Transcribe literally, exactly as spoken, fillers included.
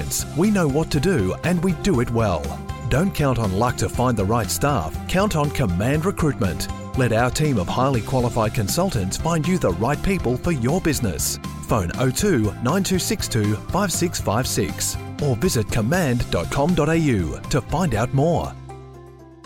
experience, we know what to do and we do it well. Don't count on luck to find the right staff. Count on Command Recruitment. Let our team of highly qualified consultants find you the right people for your business. Phone oh two nine two six two five six five six or visit command dot com dot a u to find out more.